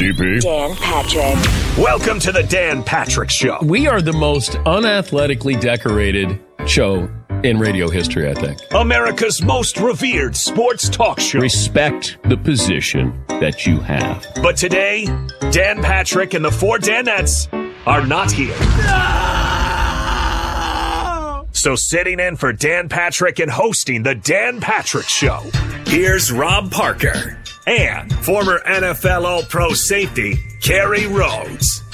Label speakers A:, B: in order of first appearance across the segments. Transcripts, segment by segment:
A: DP.
B: Dan Patrick.
C: Welcome to the Dan Patrick Show.
A: We are the most unathletically decorated show in radio history, I think.
C: America's most revered sports talk show.
D: Respect the position that you have.
C: But today, Dan Patrick and the four Danettes are not here. No! So sitting in for Dan Patrick and hosting the Dan Patrick Show, here's Rob Parker and former NFL All-Pro safety, Kerry Rhodes.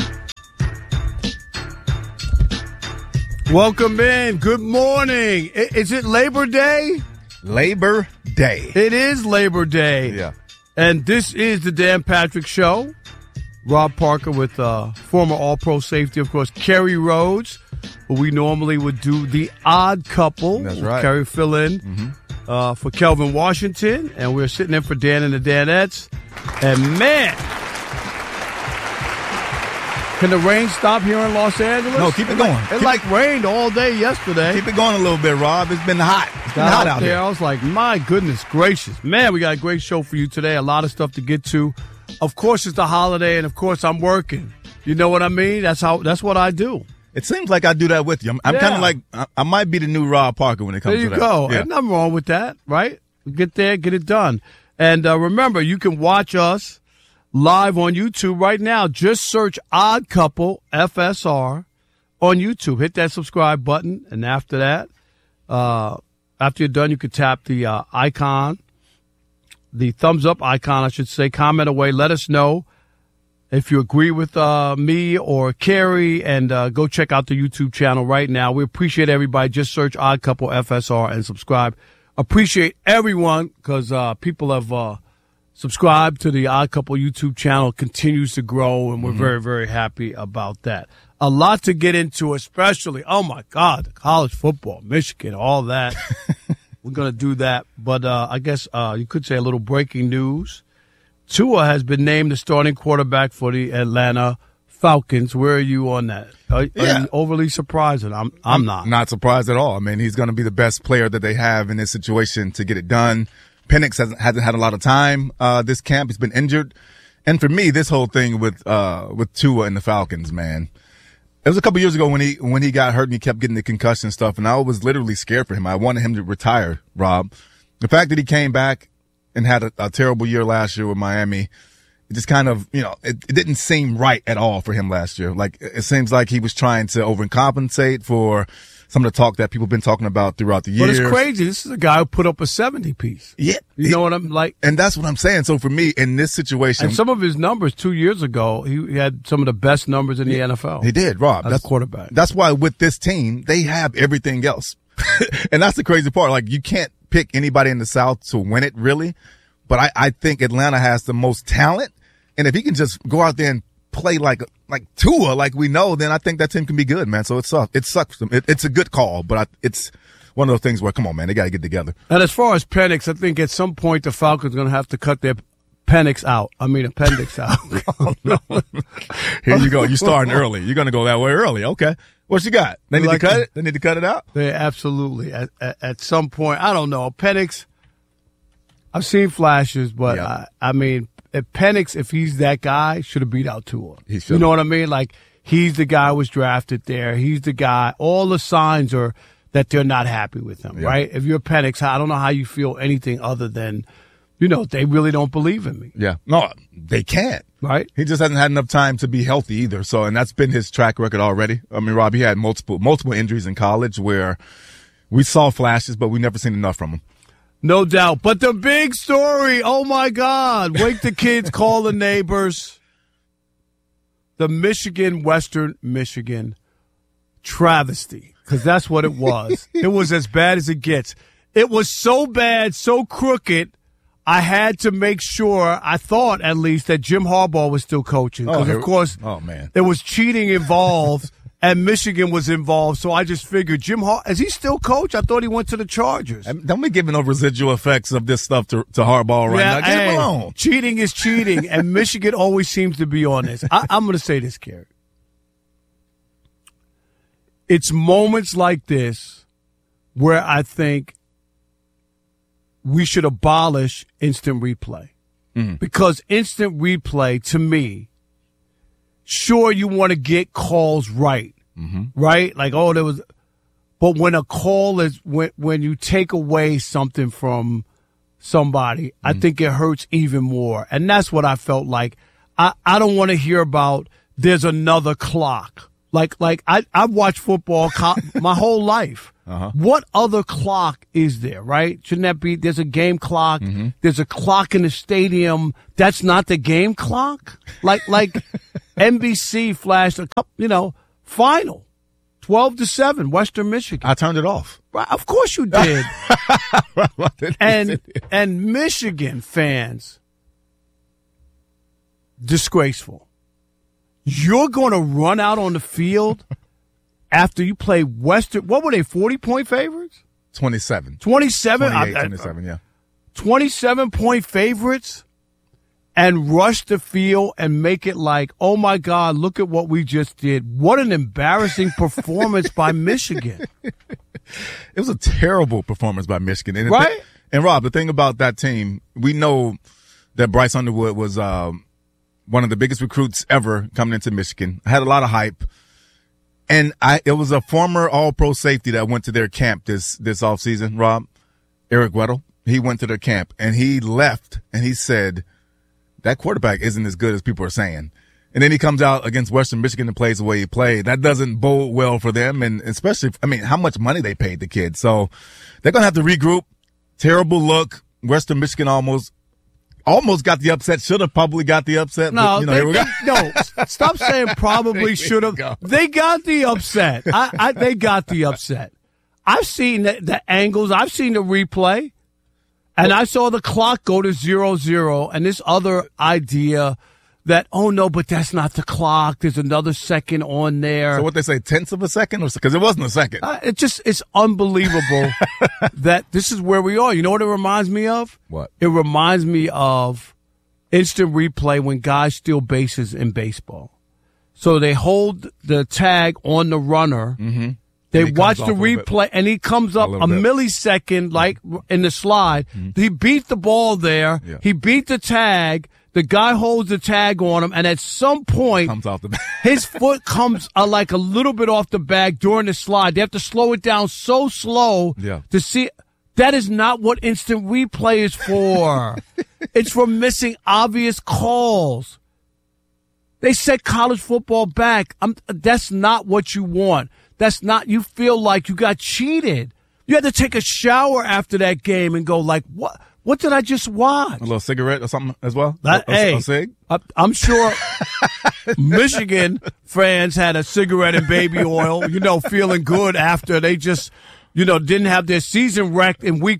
E: Welcome in. Good morning. Is it Labor Day?
F: Labor Day.
E: It is Labor Day.
F: Yeah.
E: And this is the Dan Patrick Show. Rob Parker with former All-Pro safety, of course, Kerry Rhodes. We normally would do the odd couple.
F: That's right.
E: Kerry fill in for Kelvin Washington. And we're sitting in for Dan and the Danettes. And, man, can the rain stop here in Los Angeles?
F: No, keep it going.
E: It rained all day yesterday.
F: Keep it going a little bit, Rob. It's been hot. It's been hot out
E: there.
F: here.
E: I was like, my goodness gracious. Man, we got a great show for you today. A lot of stuff to get to. Of course, it's the holiday, and of course, I'm working. You know what I mean? That's what I do.
F: It seems like I do that with you. I'm kind of like, I might be the new Rob Parker when it comes to that.
E: There you go.
F: Yeah.
E: Ain't nothing wrong with that, right? Get there, get it done. And remember, you can watch us live on YouTube right now. Just search Odd Couple FSR on YouTube. Hit that subscribe button, and after that, after you're done, you can tap the icon, the thumbs up icon, I should say. Comment away. Let us know if you agree with me or Kerry, and go check out the YouTube channel right now. We appreciate everybody. Just search Odd Couple FSR and subscribe. Appreciate everyone because people have subscribed to the Odd Couple YouTube channel. Continues to grow, and we're very, very happy about that. A lot to get into, especially, oh, my God, college football, Michigan, all that. We're going to do that. But I guess you could say a little breaking news. Tua has been named the starting quarterback for the Atlanta Falcons. Where are you on that? Are you overly surprised? And I'm not.
F: Not surprised at all. I mean, he's going to be the best player that they have in this situation to get it done. Penix hasn't had a lot of time this camp. He's been injured. And for me, this whole thing with Tua and the Falcons, man, it was a couple years ago when he got hurt and he kept getting the concussion stuff, and I was literally scared for him. I wanted him to retire, Rob. The fact that he came back and had a terrible year last year with Miami, it just kind of, it didn't seem right at all for him last year. Like, it seems like he was trying to overcompensate for some of the talk that people have been talking about throughout the years.
E: But it's crazy. This is a guy who put up a 70-piece.
F: Yeah.
E: You know what I'm like?
F: And that's what I'm saying. So for me, in this situation.
E: And some of his numbers 2 years ago, he had some of the best numbers in the NFL.
F: He did, Rob.
E: That's quarterback.
F: That's why with this team, they have everything else. And that's the crazy part. Like, you can't pick anybody in the South to win it, really. But I think Atlanta has the most talent. And if he can just go out there and play like Tua, like we know, then I think that team can be good, man. So it sucks. It's a good call, but it's one of those things where, come on, man, they got to get together.
E: And as far as Penix, I think at some point the Falcons are going to have to cut their appendix out. Oh, no.
F: Here you go. You're starting early. You're going to go that way early. Okay. What you got? They need to cut it? They need to cut it out?
E: They absolutely. At some point, I don't know. Penix, I've seen flashes, but
F: yeah.
E: I mean, Penix, if he's that guy, should have beat out Tua.
F: You
E: know what I mean? Like, he's the guy who was drafted there. He's the guy. All the signs are that they're not happy with him, right? If you're Penix, I don't know how you feel anything other than, they really don't believe in me.
F: Yeah. No, they can't.
E: Right?
F: He just hasn't had enough time to be healthy either. So, and that's been his track record already. I mean, Rob, he had multiple injuries in college where we saw flashes, but we never seen enough from him.
E: No doubt. But the big story, oh, my God. Wake the kids, call the neighbors. The Western Michigan travesty, because that's what it was. It was as bad as it gets. It was so bad, so crooked, I had to make sure, I thought at least, that Jim Harbaugh was still coaching. Because, of course, there was cheating involved. And Michigan was involved, so I just figured, is he still coach? I thought he went to the Chargers.
F: Don't be giving no residual effects of this stuff to Harbaugh right now. Get him alone.
E: Cheating is cheating, and Michigan always seems to be on this. I'm going to say this, Kerry. It's moments like this where I think we should abolish instant replay. because instant replay, to me, sure, you want to get calls right, right? Like, oh, there was, but when a call is, when you take away something from somebody, I think it hurts even more. And that's what I felt like. I don't want to hear about there's another clock. Like I've watched football my whole life. What other clock is there, right? Shouldn't that be, there's a game clock, there's a clock in the stadium, that's not the game clock? Like NBC flashed a couple, final, 12-7, Western Michigan.
F: I turned it off.
E: Right, of course you did. and Michigan fans, disgraceful. You're going to run out on the field after you play Western. What were they, 40-point favorites?
F: 27.
E: 27?
F: 27, yeah.
E: 27-point favorites and rush the field and make it like, oh, my God, look at what we just did. What an embarrassing performance by Michigan.
F: It was a terrible performance by Michigan. And
E: right?
F: And, Rob, the thing about that team, we know that Bryce Underwood was one of the biggest recruits ever coming into Michigan. Had a lot of hype. And it was a former all-pro safety that went to their camp this offseason, Rob, Eric Weddle. He went to their camp, and he left, and he said, that quarterback isn't as good as people are saying. And then he comes out against Western Michigan and plays the way he played. That doesn't bode well for them, and especially, how much money they paid the kid. So they're going to have to regroup. Terrible look. Western Michigan almost got the upset. Should have probably got the upset.
E: No,
F: but, here we go.
E: No, stop saying probably should have. They got the upset. They got the upset. I've seen the angles. I've seen the replay. And I saw the clock go to 0-0. And this other idea that, oh, no, but that's not the clock. There's another second on there.
F: So what they say, tenths of a second? Because it wasn't a second.
E: It's unbelievable that this is where we are. You know what it reminds me of?
F: What?
E: It reminds me of instant replay when guys steal bases in baseball. So they hold the tag on the runner. Mm-hmm. They watch the replay, and he comes up a millisecond, like in the slide. Mm-hmm. He beat the ball there. Yeah. He beat the tag. The guy holds the tag on him, and at some point,
F: comes off the bag.
E: His foot comes like a little bit off the bag during the slide. They have to slow it down so slow to see. That is not what instant replay is for. It's for missing obvious calls. They set college football back. That's not what you want. That's not, you feel like you got cheated. You had to take a shower after that game and go like, what did I just watch?
F: A little cigarette or something as well?
E: A
F: cig?
E: I'm sure Michigan fans had a cigarette and baby oil, feeling good after they just, didn't have their season wrecked in week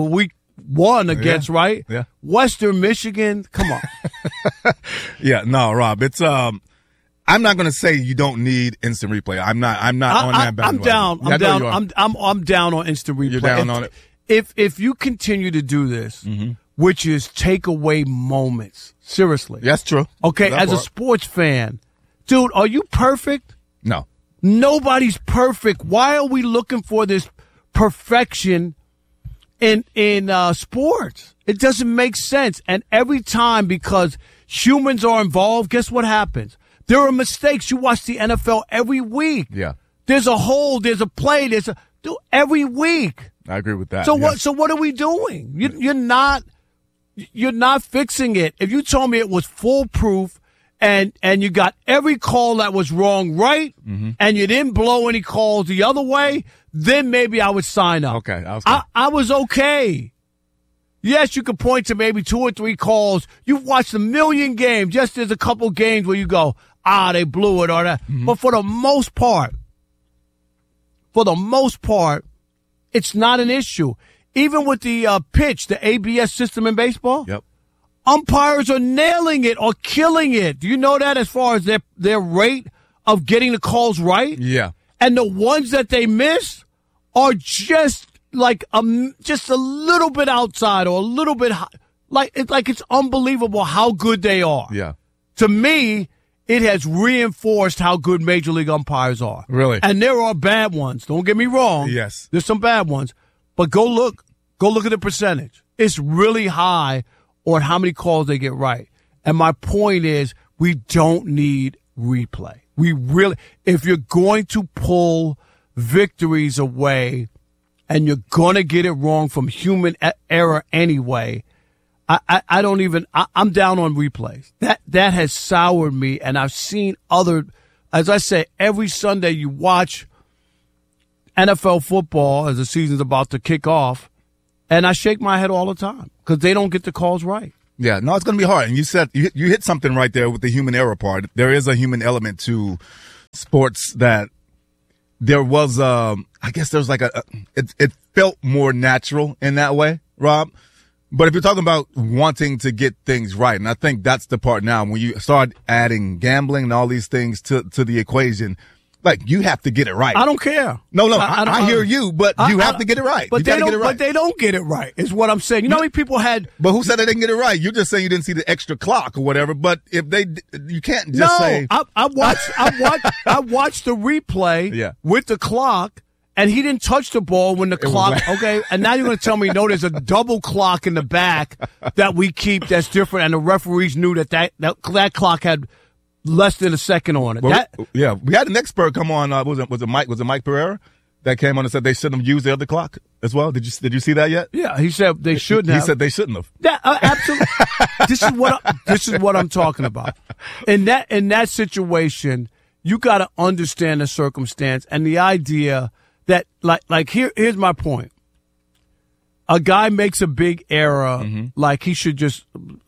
E: one against, right?
F: Yeah.
E: Western Michigan, come on.
F: Yeah, no, Rob, it's, I'm not going to say you don't need instant replay. I'm not on that bandwagon.
E: I'm down on instant replay.
F: You're down on it.
E: If you continue to do this, which is take away moments, seriously.
F: That's true.
E: Okay, as a sports fan, dude, are you perfect?
F: No.
E: Nobody's perfect. Why are we looking for this perfection in sports? It doesn't make sense. And every time, because humans are involved, guess what happens? There are mistakes. You watch the NFL every week.
F: Yeah.
E: There's a hold, there's a play, every week.
F: I agree with that.
E: So what are we doing? You're not fixing it. If you told me it was foolproof and you got every call that was wrong right, and you didn't blow any calls the other way, then maybe I would sign up.
F: Okay.
E: I was okay. Yes, you could point to maybe 2 or 3 calls. You've watched a million games. Just there's a couple games where you go, they blew it or that. But for the most part, it's not an issue. Even with the pitch, the ABS system in baseball, umpires are nailing it or killing it. Do you know that as far as their rate of getting the calls right?
F: Yeah.
E: And the ones that they miss are just like just a little bit outside or a little bit high. It's unbelievable how good they are.
F: Yeah.
E: To me, it has reinforced how good Major League umpires are.
F: Really?
E: And there are bad ones. Don't get me wrong.
F: Yes.
E: There's some bad ones. But go look at the percentage. It's really high on how many calls they get right. And my point is, we don't need replay. We really, if you're going to pull victories away and you're going to get it wrong from human error anyway, I'm down on replays. That has soured me, and I've seen as I say, every Sunday you watch NFL football as the season's about to kick off, and I shake my head all the time because they don't get the calls right.
F: Yeah, no, it's going to be hard. And you said you hit something right there with the human error part. There is a human element to sports that there was. I guess there's like it felt more natural in that way, Rob. But if you're talking about wanting to get things right, and I think that's the part now when you start adding gambling and all these things to the equation, like you have to get it right.
E: I don't care.
F: No, I hear you, but you have to get it right.
E: But
F: you gotta get it right.
E: But they don't get it right, is what I'm saying. You know how many people had.
F: But who said they didn't get it right? You're just saying you didn't see the extra clock or whatever. But if you can't just say.
E: I watched the replay with the clock. And he didn't touch the ball when the clock, okay? And now you're going to tell me, no, there's a double clock in the back that we keep that's different, and the referees knew that clock had less than a second on it.
F: Well, we had an expert come on. Was it Mike Pereira that came on and said they shouldn't have used the other clock as well? Did you see that yet?
E: Yeah, he said they shouldn't have.
F: He said they shouldn't have.
E: Yeah, absolutely. This is what I'm talking about. In that situation, you got to understand the circumstance and the idea. That here's my point. A guy makes a big error, like he should just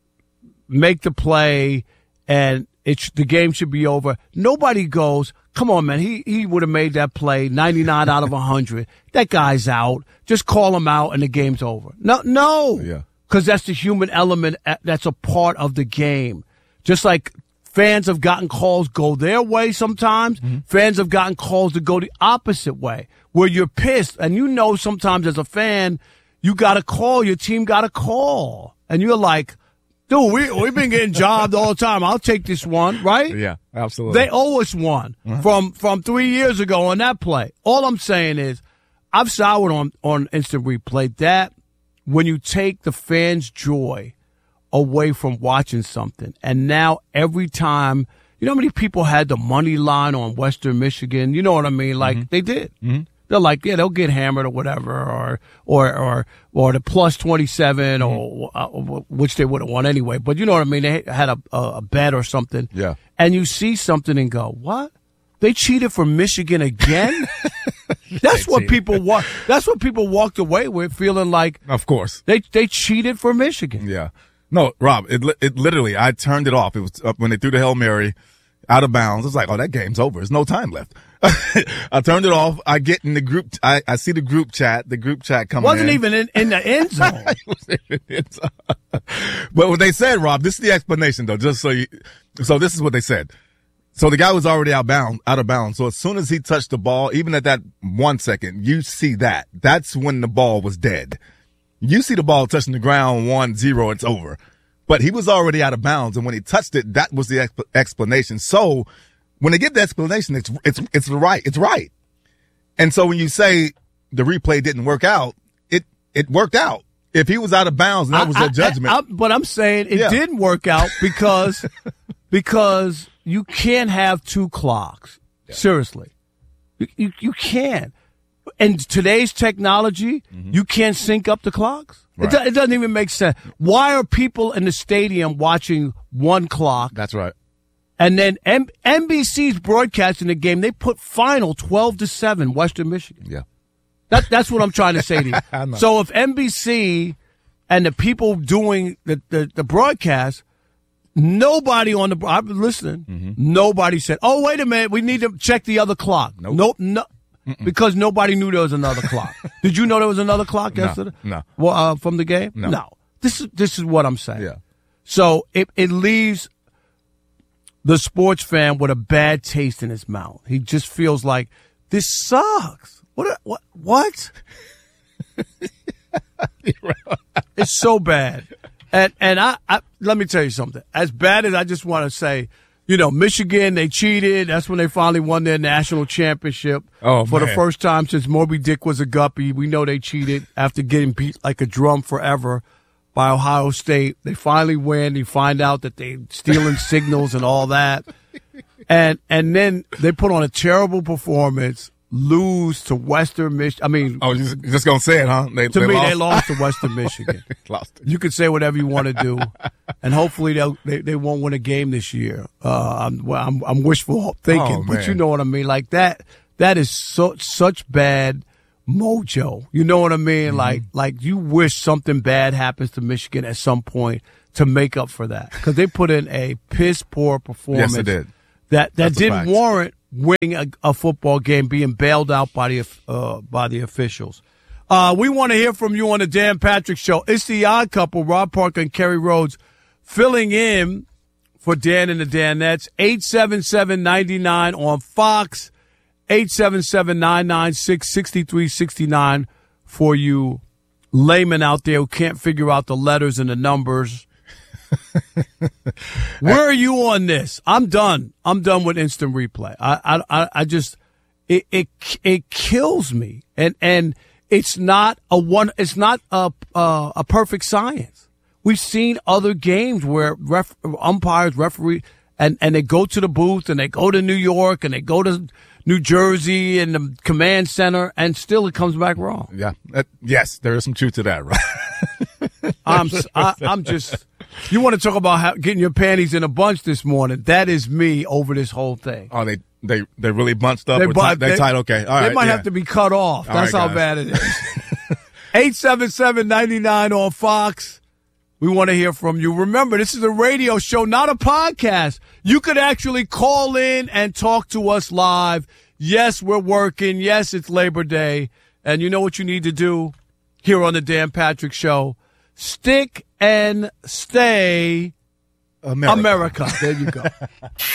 E: make the play, and the game should be over. Nobody goes, come on, man, he would have made that play 99 out of 100. That guy's out. Just call him out, and the game's over. No, because that's the human element. That's a part of the game. Just like fans have gotten calls go their way sometimes. Fans have gotten calls to go the opposite way, where you're pissed. And you know sometimes as a fan, you got to call, your team got to call. And you're like, dude, we've been getting jobbed all the time. I'll take this one, right?
F: Yeah, absolutely.
E: They owe us one from 3 years ago on that play. All I'm saying is I've soured on instant replay. That when you take the fans' joy away from watching something. And now every time, you know how many people had the money line on Western Michigan? You know what I mean? Like they did. They're like, yeah, they'll get hammered or whatever, or the plus 27 or which they would have won anyway. But you know what I mean? They had a bet or something.
F: Yeah.
E: And you see something and go, what? They cheated for Michigan again? That's what people walked away with, feeling like,
F: of course,
E: they cheated for Michigan.
F: Yeah. No, Rob, it literally, I turned it off. It was up when they threw the Hail Mary out of bounds. It's like, oh, that game's over. There's no time left. I turned it off. I get in the group. I see the group chat coming
E: Wasn't even in the end zone.
F: It wasn't even in the end zone. But what they said, Rob, this is the explanation though, so this is what they said. So the guy was already out of bounds. So as soon as he touched the ball, even at that 1 second, you see that's when the ball was dead. You see the ball touching the ground 1-0, it's over. But he was already out of bounds, and when he touched it, that was the explanation. So when they give the explanation, it's right. It's right. And so when you say the replay didn't work out, it worked out. If he was out of bounds, that was their judgment.
E: But I'm saying it didn't work out because you can't have two clocks. Yeah. Seriously, you can't. And today's technology, you can't sync up the clocks. Right. It doesn't even make sense. Why are people in the stadium watching one clock?
F: That's right.
E: And then NBC's broadcasting the game. They put final 12-7 Western Michigan.
F: Yeah.
E: That's what I'm trying to say to you. So if NBC and the people doing the broadcast, nobody on the – I've been listening. Nobody said, oh, wait a minute, we need to check the other clock.
F: Nope.
E: No. Because nobody knew there was another clock. Did you know there was another clock yesterday?
F: No.
E: Well, from the game?
F: No.
E: This is what I'm saying.
F: Yeah.
E: So it leaves the sports fan with a bad taste in his mouth. He just feels like this sucks. What? It's so bad. And I let me tell you something. As bad as I just want to say, you know, Michigan, they cheated. That's when they finally won their national championship for the first time since Moby Dick was a guppy. We know they cheated after getting beat like a drum forever. by Ohio State. They finally win. You find out that they're stealing signals and all that. And then they put on a terrible performance, lose to Western Michigan. I mean,
F: you're just going to say it, huh?
E: They lost to Western Michigan.
F: Lost it.
E: You can say whatever you want to do, and hopefully they won't win a game this year. I'm wishful thinking, but you know what I mean. Like that is such bad mojo. You know what I mean? Mm-hmm. Like you wish something bad happens to Michigan at some point to make up for that, because they put in a piss poor performance.
F: Yes, they did.
E: That didn't warrant winning a football game, being bailed out by the officials. We want to hear from you on the Dan Patrick Show. It's the Odd Couple, Rob Parker and Kerry Rhodes, filling in for Dan and the Danettes. 877-99 on Fox, 877-996-6369 for you laymen out there who can't figure out the letters and the numbers. Where are you on this? I'm done with instant replay. I just it kills me, and it's not a perfect science. We've seen other games where umpires, referee, and they go to the booth and they go to New York and they go to New Jersey and the command center, and still it comes back wrong.
F: Yeah. Yes, there is some truth to that, right?
E: I'm just. You want to talk about getting your panties in a bunch this morning? That is me over this whole thing.
F: Oh, they really bunched up. They tight. Okay, all right.
E: They might have to be cut off. That's how bad it is. 877-99 on Fox. We want to hear from you. Remember, this is a radio show, not a podcast. You could actually call in and talk to us live. Yes, we're working. Yes, it's Labor Day. And you know what you need to do here on the Dan Patrick Show? Stick and stay America. There you go.